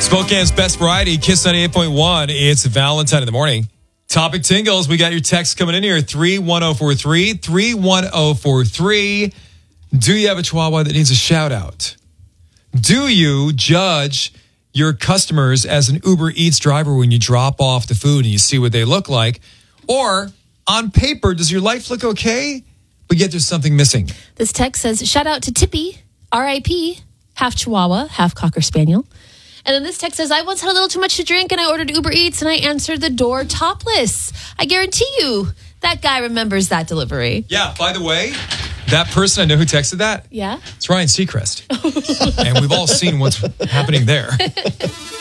Spokane's best variety, Kiss 98.1. It's Valentine in the morning. Topic tingles. We got your text coming in here. 31043. 31043. Do you have a Chihuahua that needs a shout out? Do you judge your customers as an Uber Eats driver when you drop off the food and you see what they look like? Or on paper, does your life look okay, but yet there's something missing? This text says, shout out to Tippy, R.I.P., half Chihuahua, half Cocker Spaniel. And then this text says, I once had a little too much to drink and I ordered Uber Eats and I answered the door topless. I guarantee you that guy remembers that delivery. Yeah, by the way, that person, I know who texted that. Yeah? It's Ryan Seacrest. And we've all seen what's happening there.